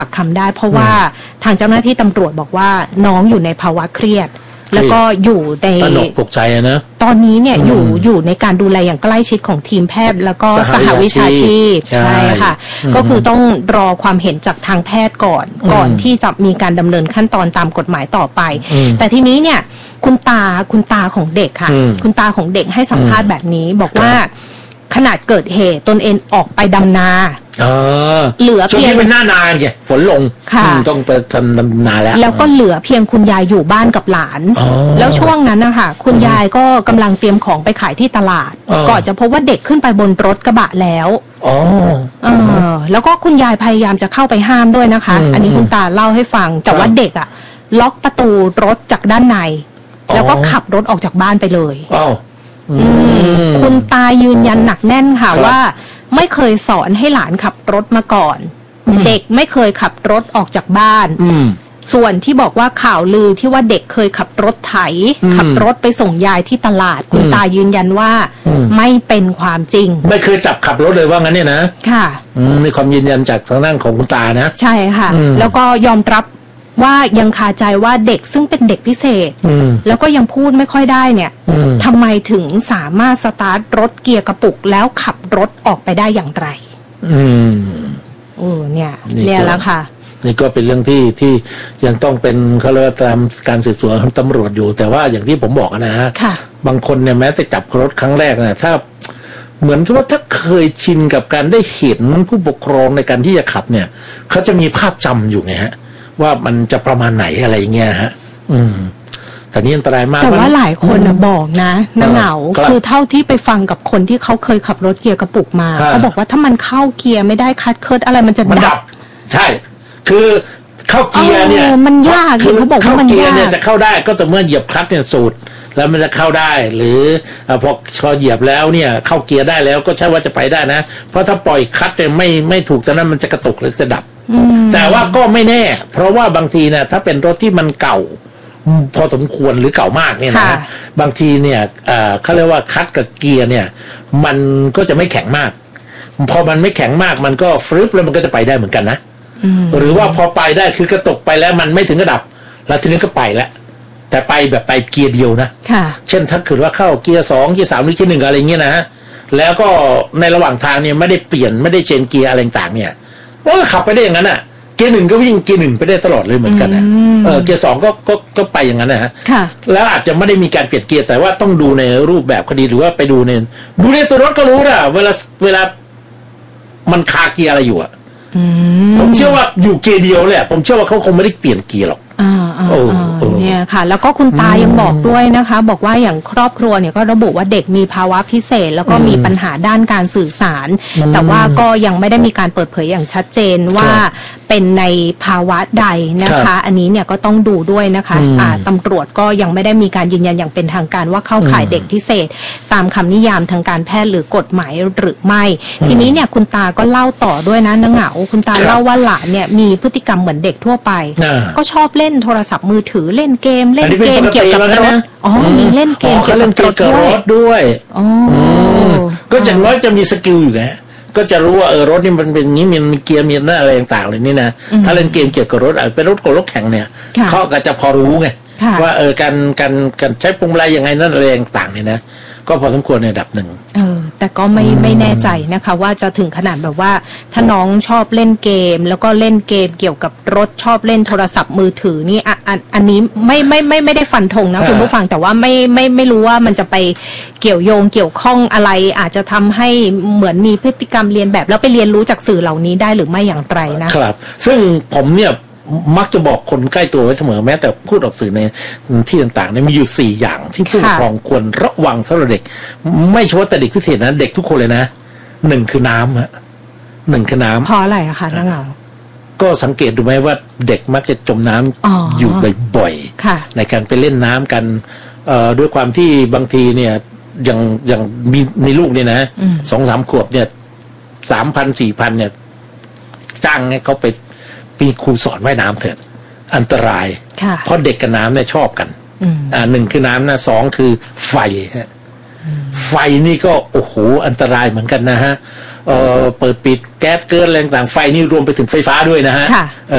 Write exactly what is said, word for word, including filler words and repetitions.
ปากคำได้เพราะว่าทางเจ้าหน้าที่ตำรวจบอกว่าน้องอยู่ในภาวะเครียดแล้วก็อยู่ในตระหนกตกใจนะตอนนี้เนี่ยอยู่อยู่ในการดูแลอย่างใกล้ชิดของทีมแพทย์แล้วก็สหวิชาชีพใช่ค่ะก็คือต้องรอความเห็นจากทางแพทย์ก่อนก่อนที่จะมีการดำเนินขั้นตอนตามกฎหมายต่อไปแต่ทีนี้เนี่ยคุณตาคุณตาของเด็กค่ะคุณตาของเด็กให้สัมภาษณ์แบบนี้บอกว่าขนาดเกิดเหตุตนเองออกไปดำนาเหลือเพียงช่วงนี้เป็นหน้านานไงฝนลงต้องไปทำดำนาแล้วแล้วก็เหลือเพียงคุณยายอยู่บ้านกับหลานแล้วช่วงนั้นนะคะคุณยายก็กำลังเตรียมของไปขายที่ตลาดก่อนจะพบว่าเด็กขึ้นไปบนรถกระบะแล้วอ๋อแล้วก็คุณยายพยายามจะเข้าไปห้ามด้วยนะคะอันนี้คุณตาเล่าให้ฟังแต่ว่าเด็กอะล็อกประตูรถจากด้านในแล้วก็ขับรถออกจากบ้านไปเลยคุณตายืนยันหนักแน่นค่ะว่าไม่เคยสอนให้หลานขับรถมาก่อนเด็กไม่เคยขับรถออกจากบ้านส่วนที่บอกว่าข่าวลือที่ว่าเด็กเคยขับรถไถขับรถไปส่งยายที่ตลาดคุณตายืนยันว่าไม่เป็นความจริงไม่เคยจับขับรถเลยว่างั้นเนี่ยนะค่ะมีความยืนยันจากทางด้านของคุณตานะใช่ค่ะแล้วก็ยอมรับว่ายังคาใจว่าเด็กซึ่งเป็นเด็กพิเศษแล้วก็ยังพูดไม่ค่อยได้เนี่ยทำไมถึงสามารถสตาร์ทรถเกียร์กระปุกแล้วขับรถออกไปได้อย่างไรอืมโอ้เนี่ยเนี่ยแล้วค่ะนี่ก็เป็นเรื่องที่ที่ยังต้องเป็นเขาเรียกว่าตามการสืบสวนของตำรวจอยู่แต่ว่าอย่างที่ผมบอกนะฮะบางคนเนี่ยแม้แต่จับรถครั้งแรกนะถ้าเหมือนกับว่าถ้าเคยชินกับการได้เห็นผู้ปกครองในการที่จะขับเนี่ยเขาจะมีภาพจำอยู่ไงฮะว่ามันจะประมาณไหนอะไรอย่างเงี้ยฮะอืมแต่นี่อันตรายมากแต่ว่าหลายคนนะบอกนะน้าเหงาคือเท่าที่ไปฟังกับคนที่เขาเคยขับรถเกียร์กระปุกมาเขาบอกว่าถ้ามันเข้าเกียร์ไม่ได้คัดเคิร์ดอะไรมันจะดับใช่คือเข้าเกียร์เนี่ยมันยากคือเขาบอกว่ามันยากเนี่ยจะเข้าได้ก็แต่เมื่อเหยียบคลัตช์เนี่ยสูดแล้วมันจะเข้าได้หรือพอพอเหยียบแล้วเนี่ยเข้าเกียร์ได้แล้วก็ใช่ว่าจะไปได้นะเพราะถ้าปล่อยคลัตช์เนี่ยไม่ไม่ถูกฉะนั้นมันจะกระตุกหรือจะดับแต่ว่าก็ไม่แน่เพราะว่าบางทีเนี่ยถ้าเป็นรถที่มันเก่าพอสมควรหรือเก่ามากเนี่ยนะบางทีเนี่ยเขาเรียกว่าคลัตช์กับเกียร์เนี่ยมันก็จะไม่แข็งมากพอมันไม่แข็งมากมันก็ฟรึบแล้วมันก็จะไปได้เหมือนกันนะหรือว่าพอไปได้คือกระตุกไปแล้วมันไม่ถึงกระดับแล้วทีนี้ก็ไปแล้วแต่ไปแบบไปเกียร์เดียวนะเช่นถ้าเกิดว่าเข้าเกียร์สองเกียร์สามหรือเกียร์หนึ่งอะไรเงี้ยนะแล้วก็ในระหว่างทางเนี่ยไม่ได้เปลี่ยนไม่ได้เชนเกียร์อะไรต่างเนี่ยว่าขับไปได้อย่างนั้นอ่ะเกียร์หนึ่งก็วิ่งเกียร์หนึ่งไปได้ตลอดเลยเหมือนกันนะเออเกียร์สองก็ก็ก็ไปอย่างนั้นนะฮะแล้วอาจจะไม่ได้มีการเปลี่ยนเกียร์แต่ว่าต้องดูในรูปแบบคดีหรือว่าไปดูในดูในตัวรถก็รู้นะเวลาเวลามันคาเกียร์อะไรอยู่อ่ะผมเชื่อว่าอยู่เกียร์เดียวแหละผมเชื่อว่าเขาคงไม่ได้เปลี่ยนเกียร์หรอกอ่าอ่าเนี่ยค่ะแล้วก็คุณตายังบอกด้วยนะคะบอกว่าอย่างครอบครัวเนี่ยก็ระบุว่าเด็กมีภาวะพิเศษแล้วก็มีปัญหาด้านการสื่อสารแต่ว่าก็ยังไม่ได้มีการเปิดเผยอย่างชัดเจนว่าเป็นในภาวะใดนะคะอันนี้เนี่ยก็ต้องดูด้วยนะคะอ่าตำรวจก็ยังไม่ได้มีการยืนยันอย่างเป็นทางการว่าเข้าข่ายเด็กพิเศษตามคำนิยามทางการแพทย์หรือกฎหมายหรือไม่ทีนี้เนี่ยคุณตาก็เล่าต่อด้วยนะน้าเหงาคุณตาเล่าว่าหลานเนี่ยมีพฤติกรรมเหมือนเด็กทั่วไปก็ชอบเล่นโทรศัพท์มือถือเล่นเกมเล่นเกมเกี่ยวกับรถอ๋อมีเล่นเกมเกี่ยวกับรถด้วยอ๋อก็อย่างน้อยจะมีสกิลอยู่นะก็จะรู้ว่าเออรถนี่มันเป็นอย่างนี้มีเกียร์มีหน้าอะไรต่างๆเลยนี่นะถ้าเล่นเกมเกี่ยวกับรถเป็นรถกับรถแข่งเนี่ยเขาก็จะพอรู้ไงว่าเออการการการใช้พวงมาลัยยังไงนั่นอะไรต่างๆเนี่ยนะก็พอสมควรในระดับหนึ่งเออแต่ก็ไม่ไม่แน่ใจนะคะว่าจะถึงขนาดแบบว่าถ้าน้องชอบเล่นเกมแล้วก็เล่นเกมเกี่ยวกับรถชอบเล่นโทรศัพท์มือถือนี่อ่ะอันอันนี้ไม่ไม่ไม่ไม่ได้ฟันธงนะคุณผู้ฟังแต่ว่าไม่ไม่ไม่รู้ว่ามันจะไปเกี่ยวโยงเกี่ยวข้องอะไรอาจจะทำให้เหมือนมีพฤติกรรมเรียนแบบแล้วไปเรียนรู้จากสื่อเหล่านี้ได้หรือไม่อย่างไรนะครับซึ่งผมเนี่ยมักจะบอกคนใกล้ตัวไว้เสมอแม้แต่พูดออกสื่อในที่ต่างๆเนี่ยมีอยู่สี่อย่างที่ผู้ปกครองควรระวังสำหรับเด็กไม่เฉพาะแต่เด็กพิเศษนะเด็กทุกคนเลยนะหนึ่งคือน้ำฮะหนึ่งคือน้ำเพราะอะไรอะคะน้าเหงาก็สังเกตดูไหมว่าเด็กมักจะจมน้ำ อ, อยู่บ่อยๆในการไปเล่นน้ำกันด้วยความที่บางทีเนี่ยอย่างอย่างมีมีลูกเนี่ยนะสองสามขวบเนี่ยสามพันสี่พันเนี่ยจ้างให้เขาไปมีครูสอนว่ายน้ำเถิดอันตรายเพราะเด็กกับน้ำเนี่ยชอบกันอ่าหนึ่งคือน้ำนะสองคือไฟฮะไฟนี่ก็โอ้โหอันตรายเหมือนกันนะฮะเอ่อเปิดปิดแก๊สเกินแรงต่างไฟนี่รวมไปถึงไฟฟ้าด้วยนะฮะ